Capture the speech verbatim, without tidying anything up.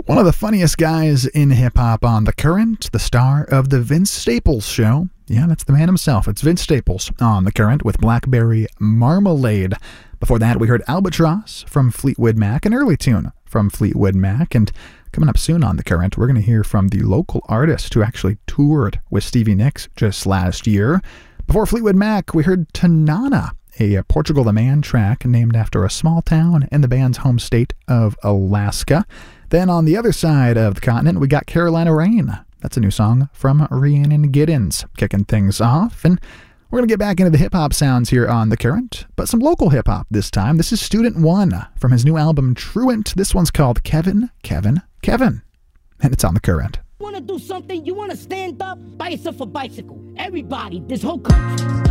One of the funniest guys in hip-hop on The Current, the star of The Vince Staples Show. Yeah, that's the man himself. It's Vince Staples on The Current with Blackberry Marmalade. Before that, we heard Albatross from Fleetwood Mac, an early tune from Fleetwood Mac. And coming up soon on The Current, we're going to hear from the local artist who actually toured with Stevie Nicks just last year. Before Fleetwood Mac, we heard Tanana, a Portugal the Man track named after a small town in the band's home state of Alaska. Then on the other side of the continent, we got Carolina Rain. That's a new song from Rhiannon Giddens, kicking things off. And we're going to get back into the hip-hop sounds here on The Current, but some local hip-hop this time. This is Student One from his new album Truant. This one's called Kevin, Kevin, Kevin. And it's on The Current. You want to do something? You want to stand up? Buy yourself a bicycle. Everybody, this whole country.